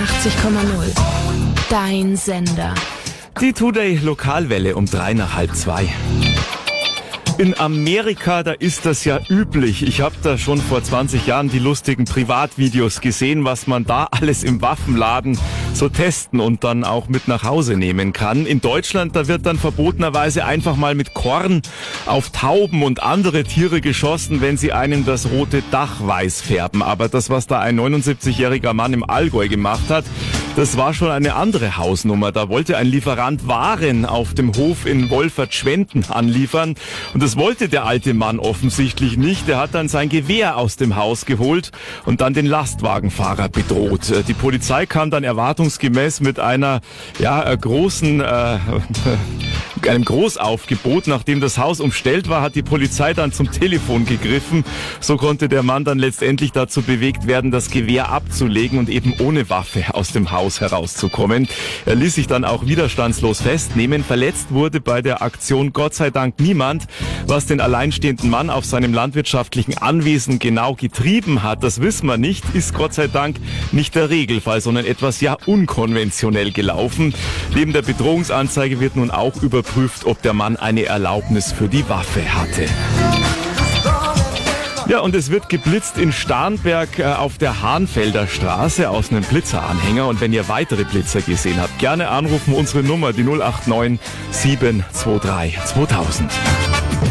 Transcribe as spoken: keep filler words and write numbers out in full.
achtzig Komma null. Dein Sender. Die Today Lokalwelle um drei nach halb zwei. In Amerika, da ist das ja üblich. Ich habe da schon vor zwanzig Jahren die lustigen Privatvideos gesehen, was man da alles im Waffenladen so testen und dann auch mit nach Hause nehmen kann. In Deutschland, da wird dann verbotenerweise einfach mal mit Korn auf Tauben und andere Tiere geschossen, wenn sie einem das rote Dach weiß färben. Aber das, was da ein neunundsiebzigjähriger Mann im Allgäu gemacht hat, das war schon eine andere Hausnummer. Da wollte ein Lieferant Waren auf dem Hof in Wolfert-Schwenden anliefern. Und das wollte der alte Mann offensichtlich nicht. Er hat dann sein Gewehr aus dem Haus geholt und dann den Lastwagenfahrer bedroht. Die Polizei kam dann erwartungsgemäß mit einer ja großen äh, einem Großaufgebot. Nachdem das Haus umstellt war, hat die Polizei dann zum Telefon gegriffen. So konnte der Mann dann letztendlich dazu bewegt werden, das Gewehr abzulegen und eben ohne Waffe aus dem Haus herauszukommen. Er ließ sich dann auch widerstandslos festnehmen. Verletzt wurde bei der Aktion Gott sei Dank niemand. Was den alleinstehenden Mann auf seinem landwirtschaftlichen Anwesen genau getrieben hat, das wissen wir nicht, ist Gott sei Dank nicht der Regelfall, sondern etwas ja unkonventionell gelaufen. Neben der Bedrohungsanzeige wird nun auch überprüft, ob der Mann eine Erlaubnis für die Waffe hatte. Ja, und es wird geblitzt in Starnberg äh, auf der Hahnfelder Straße aus einem Blitzeranhänger. Und wenn ihr weitere Blitzer gesehen habt, gerne anrufen, unsere Nummer, die null acht neun sieben zwei drei zweitausend.